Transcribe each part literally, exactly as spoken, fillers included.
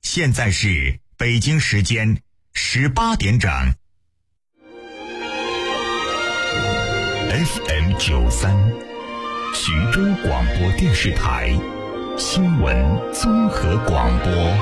现在是北京时间十八点整。F M 九三，徐州广播电视台新闻综合广播。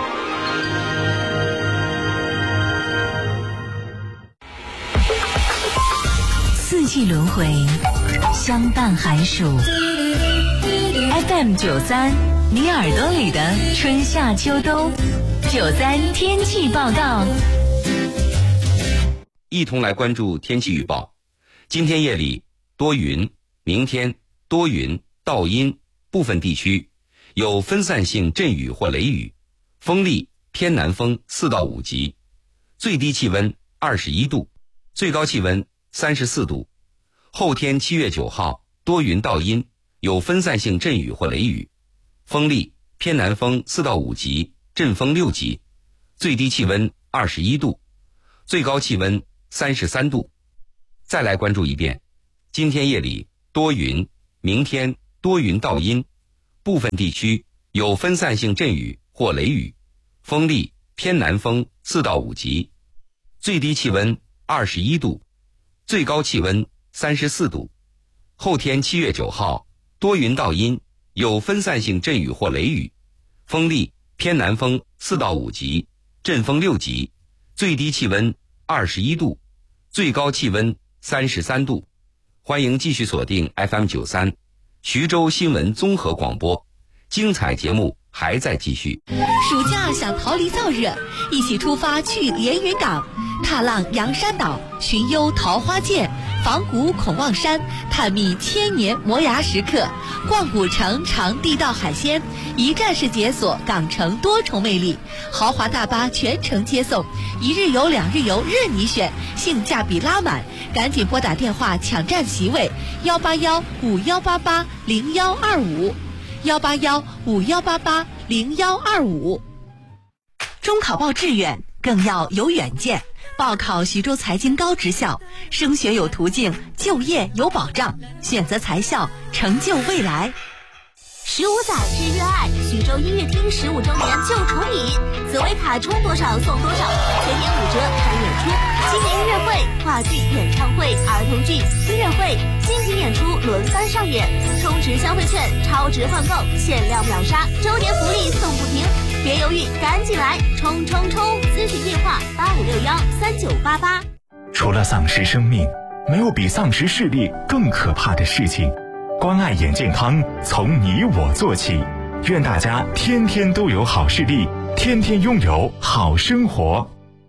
四季轮回，相伴寒暑。F M 九三，你耳朵里的春夏秋冬。九三天气报告， 一同来关注天气预报。今天夜里多云，明天多云到阴，部分地区有分散性阵雨或雷雨，风力偏南风四到五级，最低气温二十一度，最高气温三十四度。后天七月九号多云到阴，有分散性阵雨或雷雨，风力偏南风四到五级，阵风六级，最低气温二十一度，最高气温三十三度。再来关注一遍，今天夜里多云，明天多云到阴，部分地区有分散性阵雨或雷雨，风力偏南风四到五级，最低气温二十一度，最高气温三十四度。后天七月九号多云到阴，有分散性阵雨或雷雨，风力偏南风四到五级，阵风六级，最低气温二十一度，最高气温三十三度。欢迎继续锁定 F M 九三，徐州新闻综合广播，精彩节目还在继续。 暑假想逃离燥热，一起出发去连云港，踏浪洋山岛，寻幽桃花涧，访古孔望山，探秘千年磨牙石刻，逛古城尝地道海鲜，一站式解锁港城多重魅力，豪华大巴全程接送，一日游两日游任你选，性价比拉满，赶紧拨打电话抢占席位，幺八幺五幺八八零幺二五，幺八幺五幺八八零幺二五。中考报志愿更要有远见，报考徐州财经高职校，升学有途径，就业有保障，选择财校，成就未来。 十五载之热爱，徐州音乐厅十五周年就重礼，紫薇卡充多少送多少，全年五折看演出，新年音乐会、话剧、演唱会、儿童剧、音乐会、精品演出轮番上演，充值消费券，超值换购，限量秒杀，周年福利送不停，别犹豫，赶紧来，冲冲冲！咨询电话八五六幺三九八八。 除了丧失生命，没有比丧失视力更可怕的事情。关爱眼健康，从你我做起。愿大家天天都有好视力，天天拥有好生活。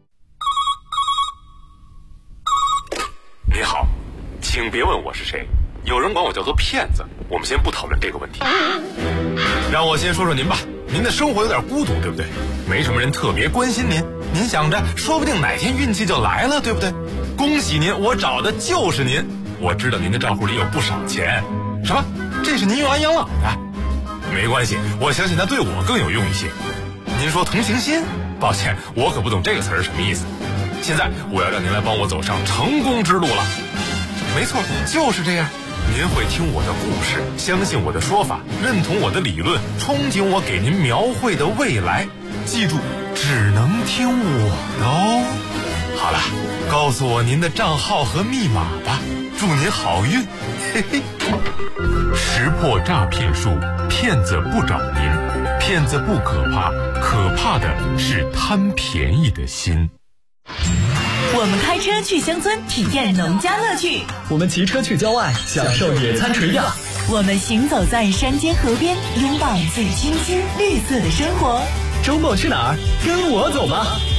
你好，请别问我是谁，有人管我叫做骗子，我们先不讨论这个问题。让我先说说您吧，您的生活有点孤独，对不对？没什么人特别关心您，您想着说不定哪天运气就来了，对不对？恭喜您，我找的就是您。我知道您的账户里有不少钱。什么？这是您用来养老的？没关系，我相信它对我更有用一些。您说同情心？抱歉，我可不懂这个词儿什么意思。现在我要让您来帮我走上成功之路了。没错，就是这样。您会听我的故事，相信我的说法，认同我的理论，憧憬我给您描绘的未来。记住，只能听我的哦。好了，告诉我您的账号和密码吧，祝您好运。嘿嘿。识破诈骗术，骗子不找您，骗子不可怕，可怕的是贪便宜的心。 我们开车去乡村体验农家乐趣， 我们骑车去郊外享受野餐垂钓， 我们行走在山间河边，拥抱最清新绿色的生活。 周末去哪儿？跟我走吧。